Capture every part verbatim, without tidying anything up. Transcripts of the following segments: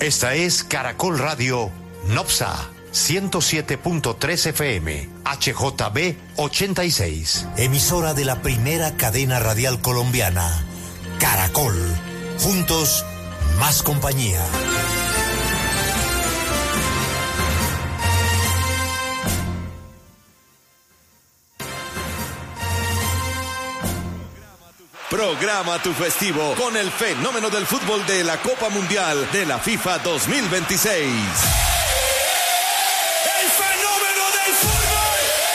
Esta es Caracol Radio Nopsa ciento siete punto tres F M, H J B ochenta y seis. Emisora de la primera cadena radial colombiana, Caracol. Juntos, más compañía. Programa tu festivo con el fenómeno del fútbol de la Copa Mundial de la FIFA dos mil veintiséis. ¡El fenómeno del fútbol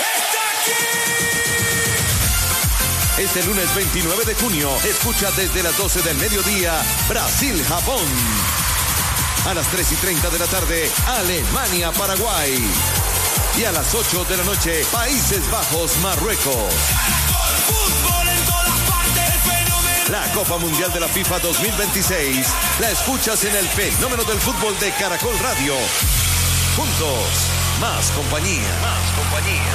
está aquí! Este lunes veintinueve de junio, escucha desde las doce del mediodía Brasil-Japón. A las tres y treinta de la tarde, Alemania-Paraguay. Y a las ocho de la noche, Países Bajos-Marruecos. Caracol Fútbol en todas partes, el fenómeno. La Copa Mundial de la FIFA dos mil veintiséis la escuchas en el fenómeno del fútbol de Caracol Radio. Juntos, más compañía. Más compañía.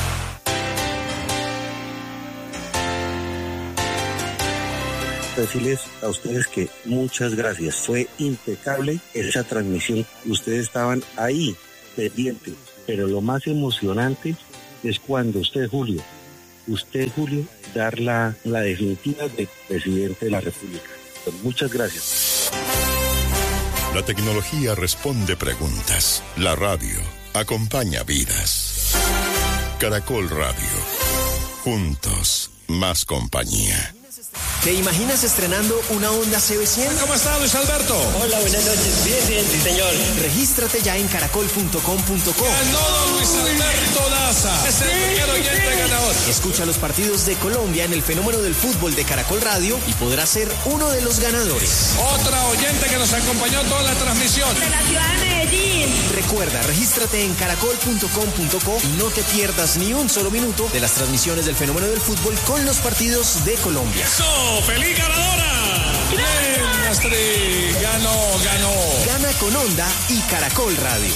Decirles a ustedes que muchas gracias. Fue impecable esa transmisión. Ustedes estaban ahí, pendientes. Pero lo más emocionante es cuando usted, Julio, usted, Julio, dar la, la definitiva de presidente de la República. Pues muchas gracias. La tecnología responde preguntas. La radio acompaña vidas. Caracol Radio. Juntos, más compañía. ¿Te imaginas estrenando una Honda C B cien? ¿Cómo está, Luis Alberto? Hola, buenas noches. Bien, bien, sí, señor. Regístrate ya en caracol punto com punto co. Ganó don Luis Alberto Daza. Es el primer oyente ganador. Escucha los partidos de Colombia en el fenómeno del fútbol de Caracol Radio y podrás ser uno de los ganadores. Otra oyente que nos acompañó toda la transmisión. De la ciudad de Medellín. Recuerda, regístrate en caracol punto com punto co y no te pierdas ni un solo minuto de las transmisiones del fenómeno del fútbol con los partidos de Colombia. ¡Eso! ¡Feliz ganadora! ¡Bien, Astrid! ¡Ganó, ganó! Gana con Honda y Caracol Radio.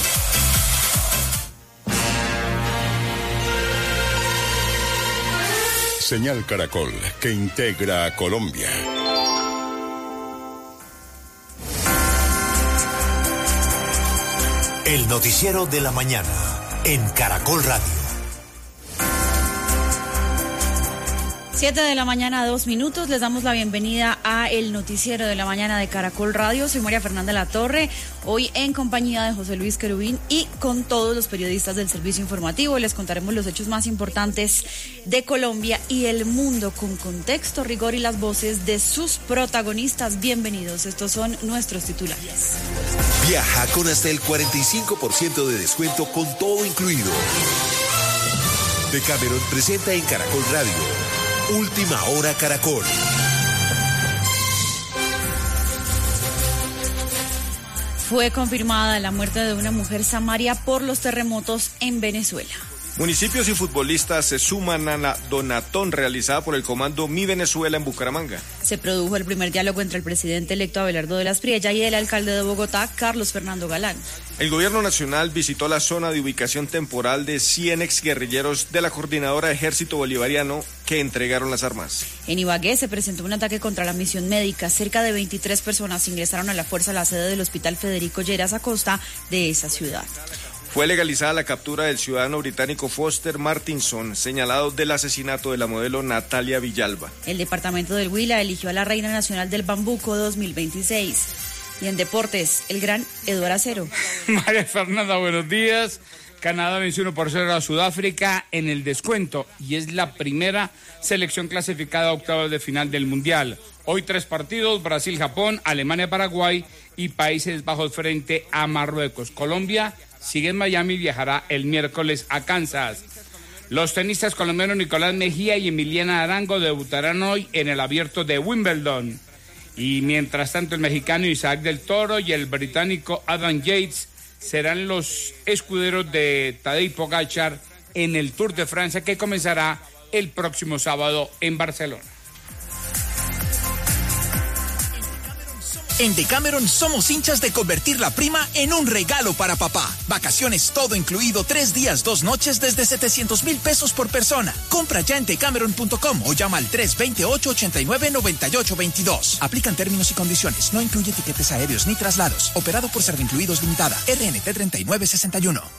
Señal Caracol, que integra a Colombia. El noticiero de la mañana en Caracol Radio. Siete de la mañana, dos minutos. Les damos la bienvenida a el noticiero de la mañana de Caracol Radio. Soy María Fernanda Latorre, hoy en compañía de José Luis Querubín y con todos los periodistas del servicio informativo. Les contaremos los hechos más importantes de Colombia y el mundo con contexto, rigor y las voces de sus protagonistas. Bienvenidos, estos son nuestros titulares. Viaja con hasta el cuarenta y cinco por ciento de descuento con todo incluido. Decameron presenta en Caracol Radio Última Hora Caracol. Fue confirmada la muerte de una mujer samaria por los terremotos en Venezuela. Municipios y futbolistas se suman a la donatón realizada por el comando Mi Venezuela en Bucaramanga. Se produjo el primer diálogo entre el presidente electo Abelardo de la Espriella y el alcalde de Bogotá, Carlos Fernando Galán. El gobierno nacional visitó la zona de ubicación temporal de cien exguerrilleros de la Coordinadora Ejército Bolivariano que entregaron las armas. En Ibagué se presentó un ataque contra la misión médica. Cerca de veintitrés personas ingresaron a la fuerza a la sede del Hospital Federico Lleras Acosta de esa ciudad. Fue legalizada la captura del ciudadano británico Foster Martinson, señalado del asesinato de la modelo Natalia Villalba. El departamento del Huila eligió a la Reina Nacional del Bambuco dos mil veintiséis. Y en deportes, el gran Eduardo Acero. María Fernanda, buenos días. Canadá venció uno por cero a Sudáfrica en el descuento y es la primera selección clasificada a octavos de final del Mundial. Hoy tres partidos: Brasil-Japón, Alemania-Paraguay y Países Bajos frente a Marruecos. Colombia sigue en Miami y viajará el miércoles a Kansas. Los tenistas colombianos Nicolás Mejía y Emiliana Arango debutarán hoy en el Abierto de Wimbledon. Y mientras tanto, el mexicano Isaac del Toro y el británico Adam Yates serán los escuderos de Tadej Pogačar en el Tour de Francia, que comenzará el próximo sábado en Barcelona. En Decameron somos hinchas de convertir la prima en un regalo para papá. Vacaciones todo incluido, tres días, dos noches desde setecientos mil pesos por persona. Compra ya en decameron punto com o llama al tres dos ocho, ocho nueve, nueve ocho dos dos. Aplican términos y condiciones. No incluye tiquetes aéreos ni traslados. Operado por Servincluidos Limitada. R N T treinta y nueve sesenta y uno.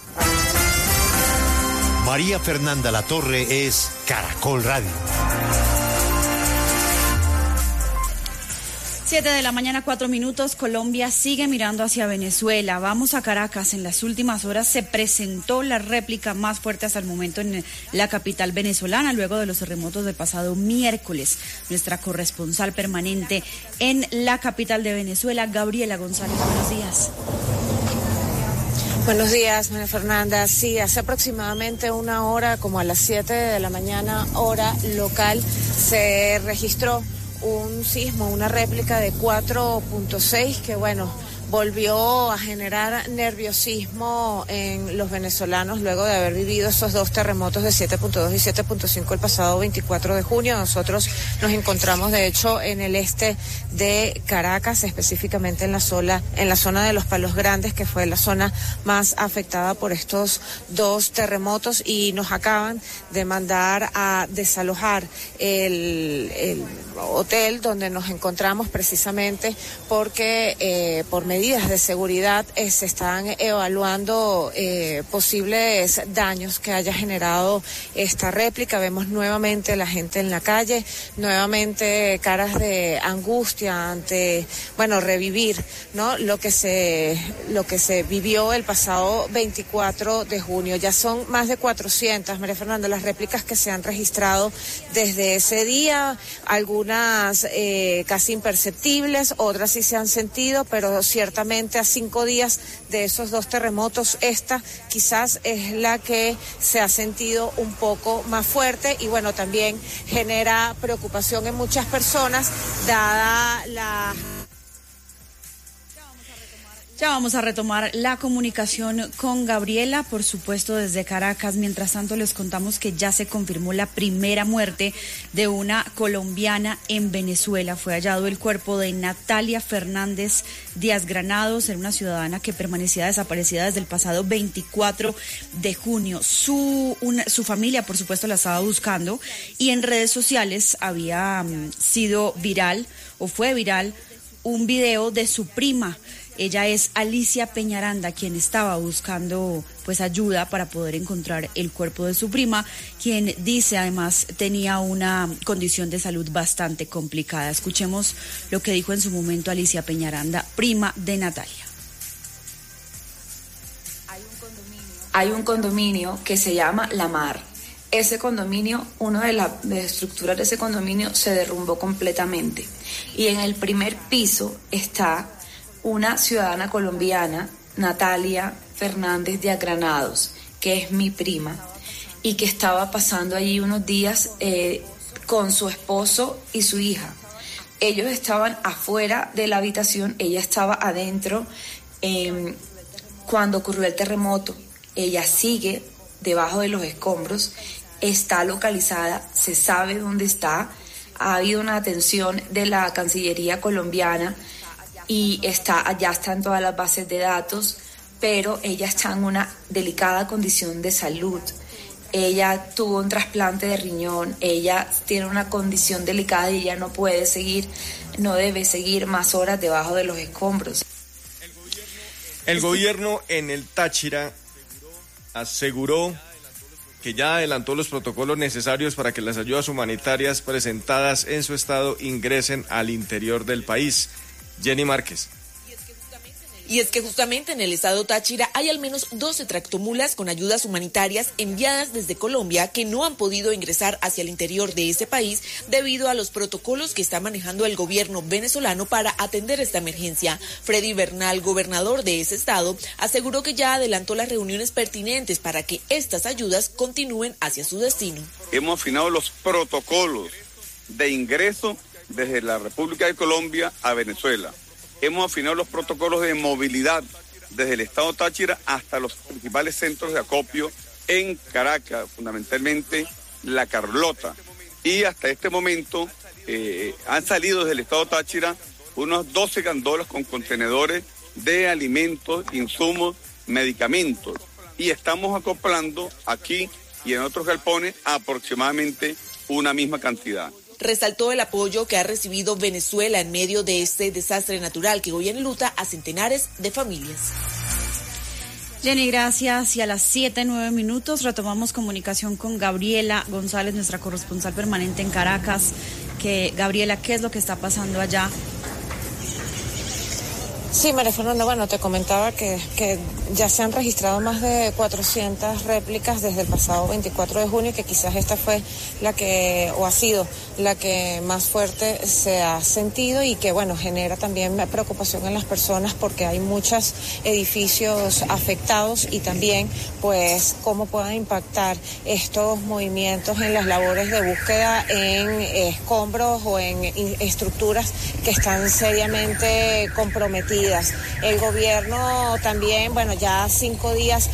María Fernanda Latorre es Caracol Radio. Siete de la mañana, cuatro minutos. Colombia sigue mirando hacia Venezuela. Vamos a Caracas. En las últimas horas se presentó la réplica más fuerte hasta el momento en la capital venezolana, luego de los terremotos del pasado miércoles. Nuestra corresponsal permanente en la capital de Venezuela, Gabriela González. Buenos días. Buenos días, María Fernanda. Sí, hace aproximadamente una hora, como a las siete de la mañana, hora local, se registró un sismo, una réplica de cuatro punto seis que, bueno, volvió a generar nerviosismo en los venezolanos luego de haber vivido esos dos terremotos de siete punto dos y siete punto cinco el pasado veinticuatro de junio. Nosotros nos encontramos, de hecho, en el este de Caracas, específicamente en la zona, en la zona de Los Palos Grandes, que fue la zona más afectada por estos dos terremotos, y nos acaban de mandar a desalojar el, el hotel donde nos encontramos, precisamente porque eh, por medidas de seguridad eh, se están evaluando eh, posibles daños que haya generado esta réplica. Vemos nuevamente la gente en la calle, nuevamente caras de angustia ante, bueno, revivir, ¿no?, lo que se lo que se vivió el pasado veinticuatro de junio. Ya son más de cuatrocientas, María Fernanda, las réplicas que se han registrado desde ese día, algunas eh, casi imperceptibles, otras sí se han sentido, pero ciertamente a cinco días de esos dos terremotos, esta quizás es la que se ha sentido un poco más fuerte, y bueno, también genera preocupación en muchas personas, dada la... Ya vamos a retomar la comunicación con Gabriela, por supuesto, desde Caracas. Mientras tanto, les contamos que ya se confirmó la primera muerte de una colombiana en Venezuela. Fue hallado el cuerpo de Natalia Fernández Díaz Granados, era una ciudadana que permanecía desaparecida desde el pasado veinticuatro de junio. Su, una, su familia, por supuesto, la estaba buscando, y en redes sociales había um, sido viral, o fue viral, un video de su prima. Ella es Alicia Peñaranda, quien estaba buscando pues ayuda para poder encontrar el cuerpo de su prima, quien dice además tenía una condición de salud bastante complicada. Escuchemos lo que dijo en su momento Alicia Peñaranda, prima de Natalia. Hay un condominio que se llama La Mar. Ese condominio, una de las estructuras de ese condominio se derrumbó completamente, y en el primer piso está una ciudadana colombiana, Natalia Fernández Díaz Granados, que es mi prima, y que estaba pasando allí unos días eh, con su esposo y su hija. Ellos estaban afuera de la habitación, ella estaba adentro eh, cuando ocurrió el terremoto. Ella sigue debajo de los escombros, está localizada, se sabe dónde está, ha habido una atención de la Cancillería colombiana, y está, ya está en todas las bases de datos, pero ella está en una delicada condición de salud. Ella tuvo un trasplante de riñón, ella tiene una condición delicada y ella no puede seguir, no debe seguir más horas debajo de los escombros. El gobierno en el Táchira aseguró que ya adelantó los protocolos necesarios para que las ayudas humanitarias presentadas en su estado ingresen al interior del país. Jenny Márquez. Y es que justamente en el estado Táchira hay al menos doce tractomulas con ayudas humanitarias enviadas desde Colombia que no han podido ingresar hacia el interior de ese país debido a los protocolos que está manejando el gobierno venezolano para atender esta emergencia. Freddy Bernal, gobernador de ese estado, aseguró que ya adelantó las reuniones pertinentes para que estas ayudas continúen hacia su destino. Hemos afinado los protocolos de ingreso desde la República de Colombia a Venezuela. Hemos afinado los protocolos de movilidad desde el estado Táchira hasta los principales centros de acopio en Caracas, fundamentalmente La Carlota. Y hasta este momento eh, han salido desde el estado Táchira unos doce gandolas con contenedores de alimentos, insumos, medicamentos. Y estamos acoplando aquí y en otros galpones aproximadamente una misma cantidad. Resaltó el apoyo que ha recibido Venezuela en medio de este desastre natural que hoy enluta a centenares de familias. Jenny, gracias. Y a las siete, nueve minutos retomamos comunicación con Gabriela González, nuestra corresponsal permanente en Caracas. Que, Gabriela, ¿qué es lo que está pasando allá? Sí, María Fernanda, bueno, te comentaba que, que ya se han registrado más de cuatrocientas réplicas desde el pasado veinticuatro de junio, que quizás esta fue la que, o ha sido la que más fuerte se ha sentido y que, bueno, genera también preocupación en las personas porque hay muchos edificios afectados y también, pues, cómo puedan impactar estos movimientos en las labores de búsqueda en escombros o en estructuras que están seriamente comprometidas. El gobierno también, bueno, ya cinco días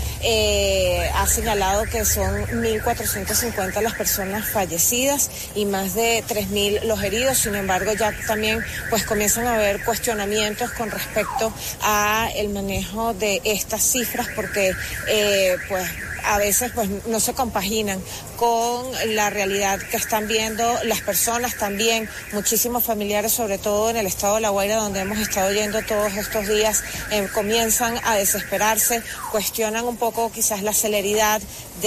eh, ha señalado que son mil cuatrocientas cincuenta las personas fallecidas y más de tres mil los heridos. Sin embargo, ya también pues comienzan a haber cuestionamientos con respecto a el manejo de estas cifras porque eh, pues a veces pues no se compaginan con la realidad que están viendo las personas, también muchísimos familiares, sobre todo en el estado de La Guaira, donde hemos estado yendo todos estos días, eh, comienzan a desesperarse, cuestionan un poco quizás la celeridad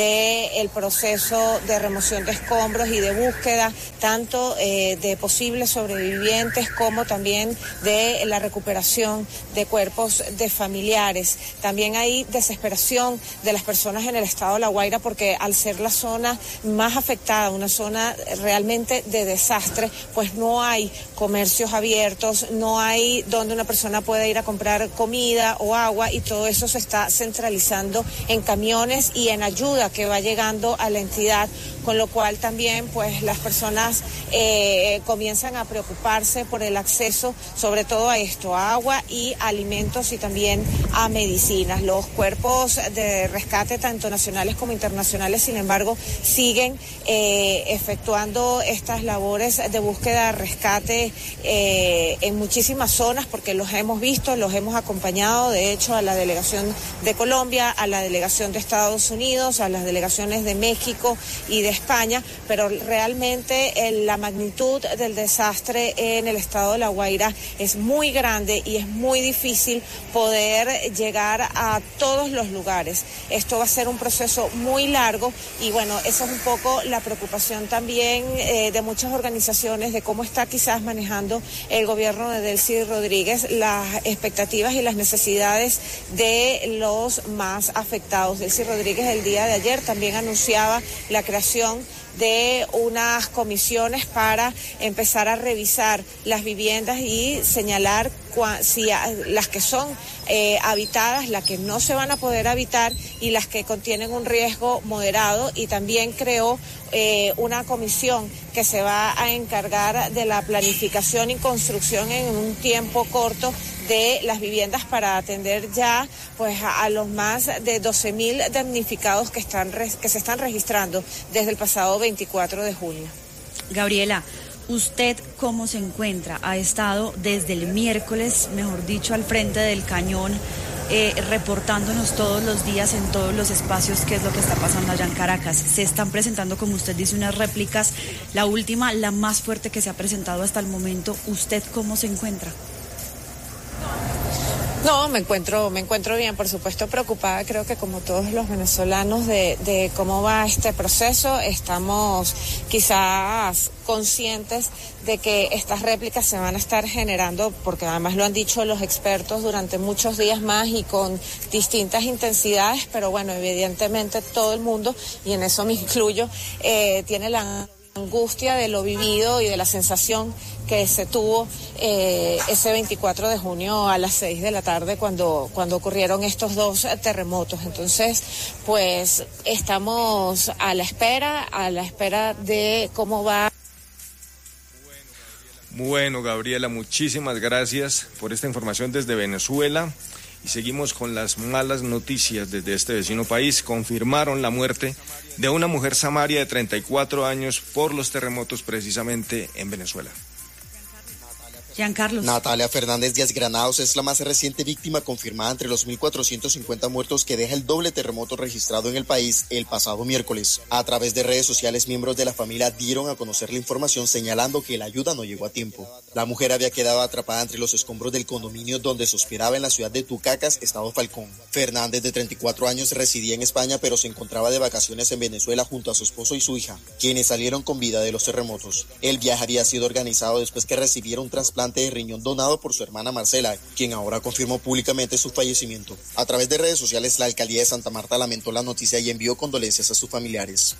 del proceso de remoción de escombros y de búsqueda, tanto eh, de posibles sobrevivientes como también de la recuperación de cuerpos de familiares. También hay desesperación de las personas en el estado de La Guaira porque al ser la zona más afectada, una zona realmente de desastre, pues no hay comercios abiertos, no hay donde una persona pueda ir a comprar comida o agua y todo eso se está centralizando en camiones y en ayuda que va llegando a la entidad, con lo cual también pues las personas eh, comienzan a preocuparse por el acceso sobre todo a esto, a agua y alimentos y también a medicinas. Los cuerpos de rescate tanto nacionales como internacionales, sin embargo, siguen eh, efectuando estas labores de búsqueda, rescate eh, en muchísimas zonas porque los hemos visto, los hemos acompañado, de hecho, a la delegación de Colombia, a la delegación de Estados Unidos, a las delegaciones de México y de España, pero realmente eh, la magnitud del desastre en el estado de La Guaira es muy grande y es muy difícil poder llegar a todos los lugares. Esto va a ser un proceso muy largo y bueno, esa es un poco la preocupación también eh, de muchas organizaciones de cómo está quizás manejando el gobierno de Delcy Rodríguez las expectativas y las necesidades de los más afectados. Delcy Rodríguez el día de ayer también anunciaba la creación de unas comisiones para empezar a revisar las viviendas y señalar cua, si a, las que son eh, habitadas, las que no se van a poder habitar y las que contienen un riesgo moderado, y también creó eh, una comisión que se va a encargar de la planificación y construcción en un tiempo corto de las viviendas para atender ya pues a, a los más de doce mil damnificados que están que se están registrando desde el pasado veinticuatro de junio. Gabriela, ¿usted cómo se encuentra? Ha estado desde el miércoles, mejor dicho, al frente del cañón, eh, reportándonos todos los días en todos los espacios qué es lo que está pasando allá en Caracas. Se están presentando, como usted dice, unas réplicas. La última, la más fuerte que se ha presentado hasta el momento. ¿Usted cómo se encuentra? No, me encuentro, me encuentro bien, por supuesto preocupada, creo que como todos los venezolanos de, de cómo va este proceso. Estamos quizás conscientes de que estas réplicas se van a estar generando, porque además lo han dicho los expertos, durante muchos días más y con distintas intensidades, pero bueno, evidentemente todo el mundo, y en eso me incluyo, eh, tiene la angustia de lo vivido y de la sensación que se tuvo eh, ese veinticuatro de junio a las seis de la tarde cuando, cuando ocurrieron estos dos terremotos. Entonces, pues estamos a la espera, a la espera de cómo va. Bueno, Gabriela, muchísimas gracias por esta información desde Venezuela. Y seguimos con las malas noticias desde este vecino país. Confirmaron la muerte de una mujer samaria de treinta y cuatro años por los terremotos precisamente en Venezuela. Giancarlo. Natalia Fernández Díaz Granados es la más reciente víctima confirmada entre los mil cuatrocientos cincuenta muertos que deja el doble terremoto registrado en el país el pasado miércoles. A través de redes sociales, miembros de la familia dieron a conocer la información señalando que la ayuda no llegó a tiempo. La mujer había quedado atrapada entre los escombros del condominio donde se hospedaba en la ciudad de Tucacas, estado Falcón. Fernández, de treinta y cuatro años, residía en España, pero se encontraba de vacaciones en Venezuela junto a su esposo y su hija, quienes salieron con vida de los terremotos. El viaje había sido organizado después que recibiera un trasplante de riñón donado por su hermana Marcela, quien ahora confirmó públicamente su fallecimiento. A través de redes sociales, la alcaldía de Santa Marta lamentó la noticia y envió condolencias a sus familiares.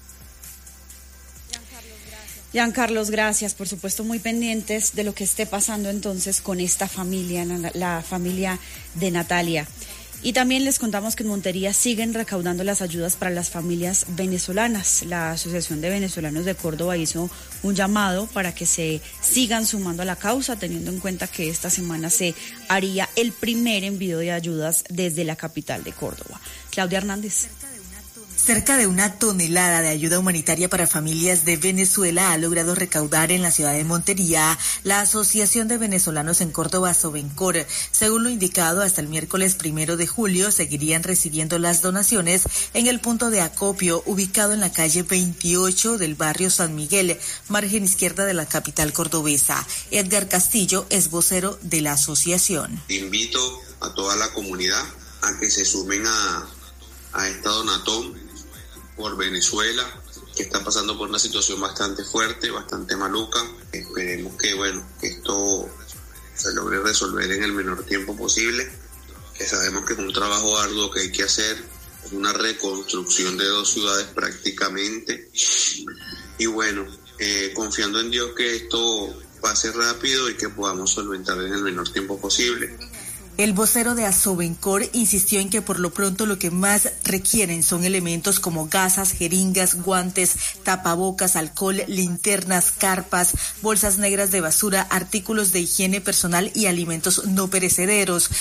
Giancarlos, gracias. Por supuesto, muy pendientes de lo que esté pasando entonces con esta familia, la familia de Natalia. Y también les contamos que en Montería siguen recaudando las ayudas para las familias venezolanas. La Asociación de Venezolanos de Córdoba hizo un llamado para que se sigan sumando a la causa, teniendo en cuenta que esta semana se haría el primer envío de ayudas desde la capital de Córdoba. Claudia Hernández. Cerca de una tonelada de ayuda humanitaria para familias de Venezuela ha logrado recaudar en la ciudad de Montería la Asociación de Venezolanos en Córdoba, Asovencor. Según lo indicado, hasta el miércoles primero de julio seguirían recibiendo las donaciones en el punto de acopio ubicado en la calle veintiocho del barrio San Miguel, margen izquierda de la capital cordobesa. Edgar Castillo es vocero de la asociación. Invito a toda la comunidad a que se sumen a, a esta donatón por Venezuela, que está pasando por una situación bastante fuerte, bastante maluca. Esperemos que, bueno, que esto se logre resolver en el menor tiempo posible, que sabemos que es un trabajo arduo que hay que hacer, es una reconstrucción de dos ciudades prácticamente, y bueno, eh, confiando en Dios que esto pase rápido y que podamos solventar en el menor tiempo posible. El vocero de Asovencor insistió en que por lo pronto lo que más requieren son elementos como gasas, jeringas, guantes, tapabocas, alcohol, linternas, carpas, bolsas negras de basura, artículos de higiene personal y alimentos no perecederos.